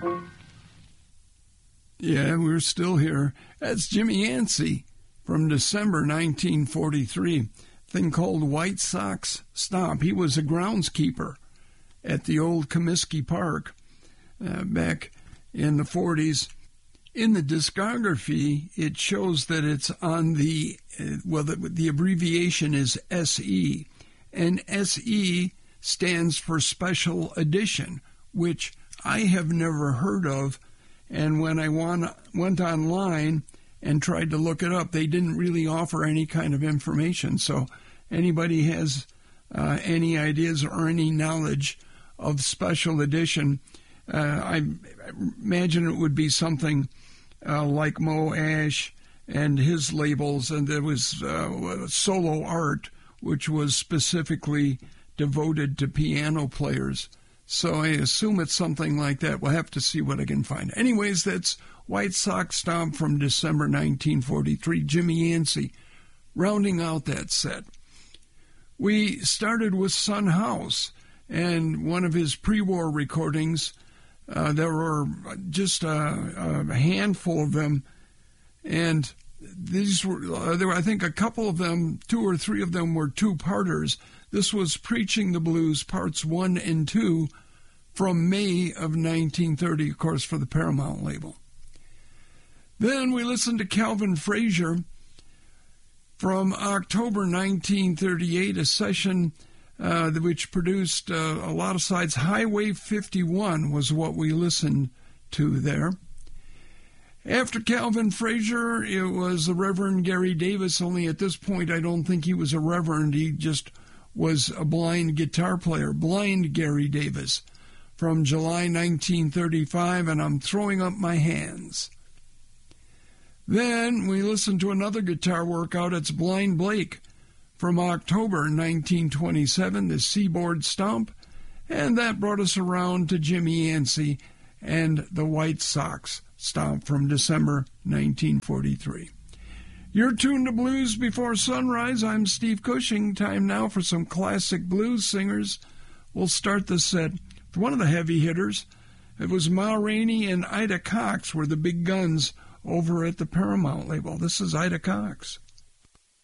Yeah, we're still here. That's Jimmy Yancey from December 1943. Thing called White Sox Stomp. He was a groundskeeper at the old Comiskey Park back in the 40s. In the discography, it shows that it's on the abbreviation is SE. And SE stands for Special Edition, which I have never heard of. And when I went online and tried to look it up, they didn't really offer any kind of information. So anybody has any ideas or any knowledge of Special Edition, I imagine it would be something like Mo Ash and his labels, and there was Solo Art, which was specifically devoted to piano players. So I assume it's something like that. We'll have to see what I can find. Anyways, that's White Sox Stomp from December 1943, Jimmy Yancey, rounding out that set. We started with Son House, and one of his pre-war recordings. There were just a handful of them, and these there were, I think, a couple of them, 2 or 3 of them were two-parters. This was Preaching the Blues, Parts 1 and 2, from May of 1930, of course, for the Paramount label. Then we listened to Calvin Frazier from October 1938, a session which produced a lot of sides. Highway 51 was what we listened to there. After Calvin Frazier, it was the Reverend Gary Davis, only at this point I don't think he was a reverend. He just was a blind guitar player, Blind Gary Davis, from July 1935, and I'm Throwing Up My Hands. Then we listened to another guitar workout. It's Blind Blake from October 1927, the Seaboard Stomp, and that brought us around to Jimmy Yancey and the White Sox Stomp from December 1943. You're tuned to Blues Before Sunrise. I'm Steve Cushing. Time now for some classic blues singers. We'll start the set with one of the heavy hitters. It was Ma Rainey and Ida Cox were the big guns over at the Paramount label. This is Ida Cox.